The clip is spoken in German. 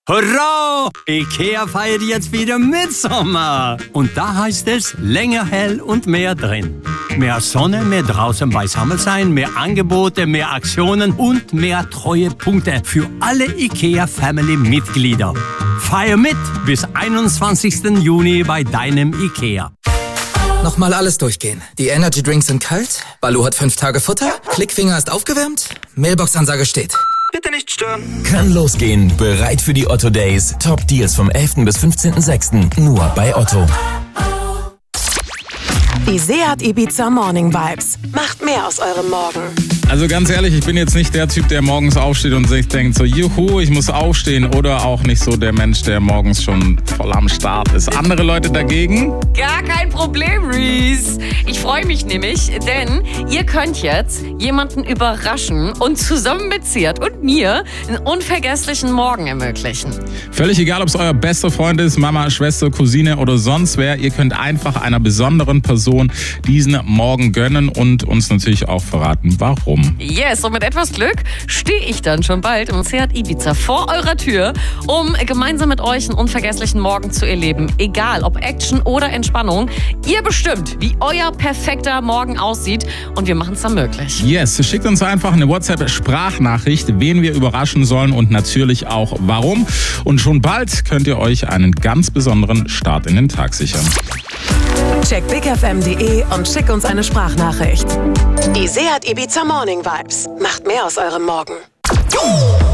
Hurra! IKEA feiert jetzt wieder Mitsommer. Und da heißt es länger hell und mehr drin. Mehr Sonne, mehr draußen beisammen sein, mehr Angebote, mehr Aktionen und mehr Treuepunkte für alle IKEA-Family-Mitglieder. Feier mit bis 21. Juni bei deinem IKEA. Nochmal alles durchgehen. Die Energy Drinks sind kalt, Baloo hat 5 Tage Futter, Klickfinger ist aufgewärmt, Mailbox-Ansage steht. Bitte nicht stören. Kann losgehen. Bereit für die Otto Days. Top Deals vom 11. bis 15.06. Nur bei Otto. Die Seat Ibiza Morning Vibes. Macht mehr aus eurem Morgen. Also ganz ehrlich, ich bin jetzt nicht der Typ, der morgens aufsteht und sich denkt so, juhu, ich muss aufstehen. Oder auch nicht so der Mensch, der morgens schon voll am Start ist. Andere Leute dagegen? Gar kein Problem, Reese. Ich freue mich nämlich, denn ihr könnt jetzt jemanden überraschen und zusammen mit Seat und mir einen unvergesslichen Morgen ermöglichen. Völlig egal, ob es euer bester Freund ist, Mama, Schwester, Cousine oder sonst wer. Ihr könnt einfach einer besonderen Person diesen Morgen gönnen und uns natürlich auch verraten, warum. Yes, und mit etwas Glück stehe ich dann schon bald im Seat Ibiza vor eurer Tür, um gemeinsam mit euch einen unvergesslichen Morgen zu erleben. Egal, ob Action oder Entspannung. Ihr bestimmt, wie euer perfekter Morgen aussieht und wir machen es dann möglich. Yes, schickt uns einfach eine WhatsApp-Sprachnachricht, wen wir überraschen sollen und natürlich auch warum. Und schon bald könnt ihr euch einen ganz besonderen Start in den Tag sichern. Check bigfm.de und schick uns eine Sprachnachricht. Die Seat Ibiza Morning Vibes. Macht mehr aus eurem Morgen.